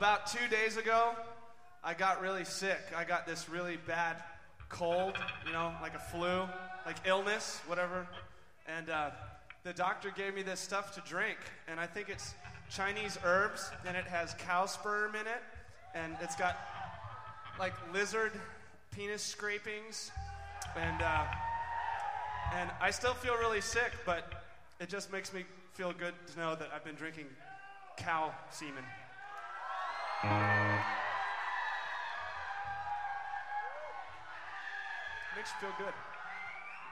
about 2 days ago, I got really sick. I got this really bad cold, like a flu, like illness, whatever. And the doctor gave me this stuff to drink, and I think it's Chinese herbs, and it has cow sperm in it, and it's got like lizard penis scrapings, and I still feel really sick, but it just makes me feel good to know that I've been drinking cow semen. Makes you feel good.